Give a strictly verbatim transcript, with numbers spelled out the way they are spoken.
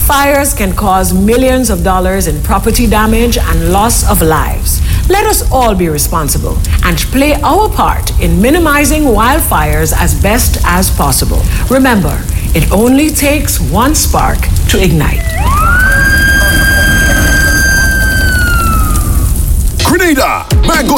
Fires can cause millions of dollars in property damage and loss of lives. Let us all be responsible and play our part in minimizing wildfires as best as possible. Remember, it only takes one spark to ignite. Grenada, Mango